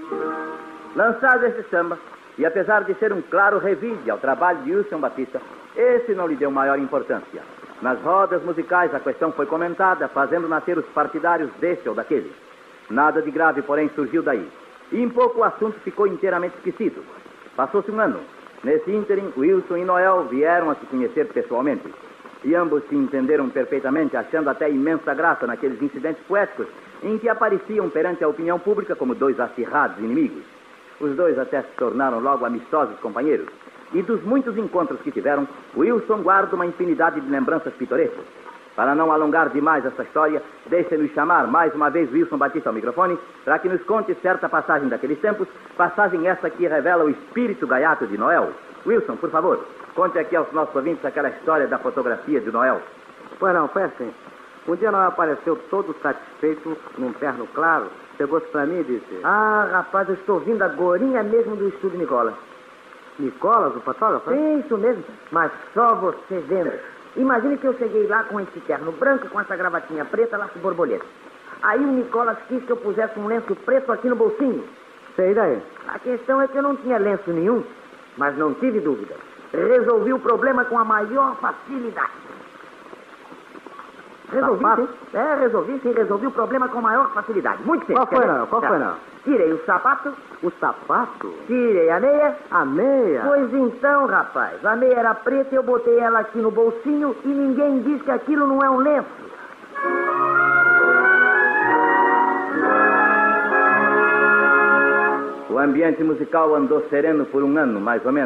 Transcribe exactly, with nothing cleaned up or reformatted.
Lançado este samba, e apesar de ser um claro revide ao trabalho de Wilson Batista, esse não lhe deu maior importância. Nas rodas musicais a questão foi comentada, fazendo nascer os partidários deste ou daquele. Nada de grave, porém, surgiu daí. E em pouco o assunto ficou inteiramente esquecido. Passou-se um ano. Nesse ínterim, Wilson e Noel vieram a se conhecer pessoalmente. E ambos se entenderam perfeitamente, achando até imensa graça naqueles incidentes poéticos em que apareciam perante a opinião pública como dois acirrados inimigos. Os dois até se tornaram logo amistosos companheiros. E dos muitos encontros que tiveram, Wilson guarda uma infinidade de lembranças pitorescas. Para não alongar demais essa história, deixe-nos chamar mais uma vez Wilson Batista ao microfone para que nos conte certa passagem daqueles tempos, passagem essa que revela o espírito gaiato de Noel. Wilson, por favor, conte aqui aos nossos ouvintes aquela história da fotografia de Noel. Pois não, foi assim. Um dia Noel apareceu todo satisfeito, num terno claro, chegou-se para mim e disse: Ah, rapaz, eu estou vindo agorinha mesmo do estúdio Nicolas. Nicolas, o fotógrafo? Sim, isso mesmo, mas só você vendo. Imagine que eu cheguei lá com esse terno branco, com essa gravatinha preta, lá com borboleta. Aí o Nicolas quis que eu pusesse um lenço preto aqui no bolsinho. Sei daí. A questão é que eu não tinha lenço nenhum, mas não tive dúvida. Resolvi o problema com a maior facilidade. Resolvi, Sapato? sim. É, resolvi, sim. Resolvi o problema com a maior facilidade. Muito simples. Qual foi, não? Qual Tá. foi, não? Tirei o sapato, O sapato? tirei a meia. A meia? Pois então, rapaz, a meia era preta, eu botei ela aqui no bolsinho e ninguém diz que aquilo não é um lenço. O ambiente musical andou sereno por um ano, mais ou menos.